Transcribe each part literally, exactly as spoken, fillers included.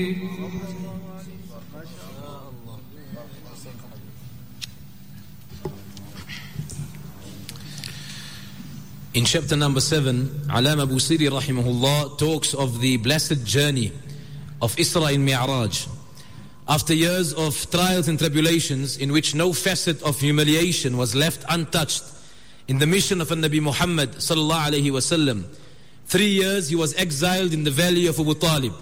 In chapter number seven, Allama Busiri rahimahullah talks of the blessed journey of Isra and Mi'raj. After years of trials and tribulations in which no facet of humiliation was left untouched in the mission of Nabi Muhammad sallallahu alayhi wasallam, three years he was exiled in the valley of Abu Talib.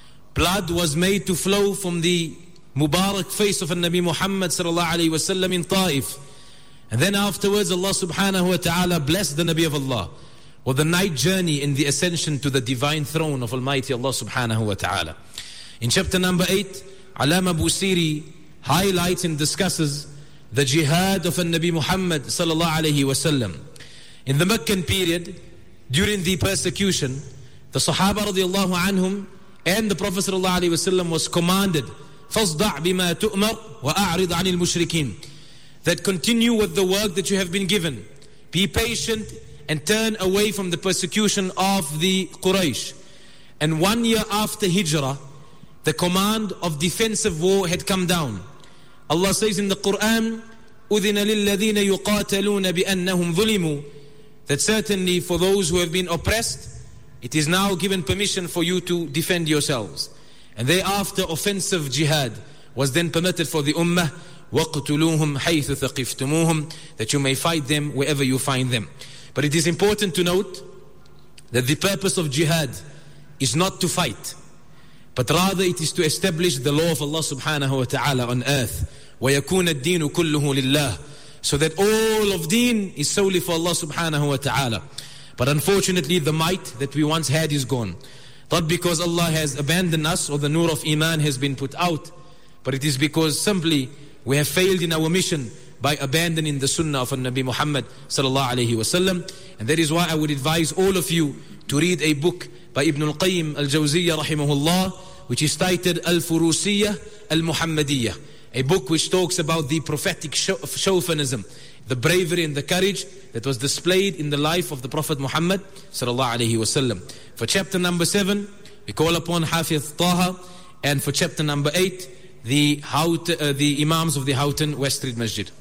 Blood was made to flow from the Mubarak face of Nabi Muhammad sallallahu alayhi wasallam in Taif. And then afterwards Allah subhanahu wa ta'ala blessed the Nabi of Allah with the night journey in the ascension to the divine throne of Almighty Allah subhanahu wa ta'ala. In chapter number eight, Allama Busiri highlights and discusses the jihad of Nabi Muhammad sallallahu alayhi wasallam. In the Meccan period, during the persecution, the Sahaba radiallahu anhum and the Prophet sallallahu alayhi wasallam was commanded, فَاصْدَعْ بِمَا تُؤْمَرْ وَأَعْرِضْ عَنِ الْمُشْرِكِينَ, that continue with the work that you have been given. Be patient and turn away from the persecution of the Quraysh. And one year after Hijrah, the command of defensive war had come down. Allah says in the Quran, أُذِنَ لِلَّذِينَ يُقَاتَلُونَ بِأَنَّهُمْ ظُلِمُوا, that certainly for those who have been oppressed, it is now given permission for you to defend yourselves. And thereafter offensive jihad was then permitted for the ummah, وَقْتُلُوهُمْ حَيْثُ ثَقِفْتُمُوهُمْ, that you may fight them wherever you find them. But it is important to note that the purpose of jihad is not to fight, but rather it is to establish the law of Allah subhanahu wa ta'ala on earth. وَيَكُونَ الدِّينُ كُلُّهُ لِلَّهِ, so that all of deen is solely for Allah subhanahu wa ta'ala. But unfortunately the might that we once had is gone. Not because Allah has abandoned us or the nur of Iman has been put out, but it is because simply we have failed in our mission by abandoning the sunnah of Nabi Muhammad sallallahu alayhi wasallam. And that is why I would advise all of you to read a book by Ibn al-Qayyim al-Jawziyya rahimahullah, which is titled Al-Furusiyya Al-Muhammadiyya, a book which talks about the prophetic chauvinism, the bravery and the courage that was displayed in the life of the Prophet Muhammad sallallahu alayhi wasallam. For chapter number seven, we call upon Hafiz Taha, and for chapter number eight, the, Hout, uh, the Imams of the Houghton West Street Masjid.